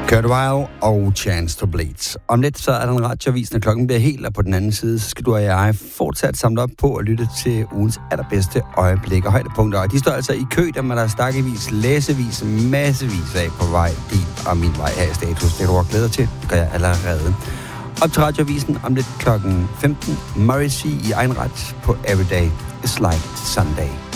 Kurt Weill og Chance to Bleed. Om lidt så er der en radioavis, når klokken bliver helt, og på den anden side, så skal du og jeg fortsat samle op på at lytte til ugens allerbedste øjeblikke og højdepunkter. Og de står altså i kø, der man der stakkevis, læsevis, massevis af på vej din og min vej her i Status. Det er du glæder til, gør jeg allerede. Op til radioavisen om lidt klokken 15. Morrissey i egen ret på Everyday is Like Sunday.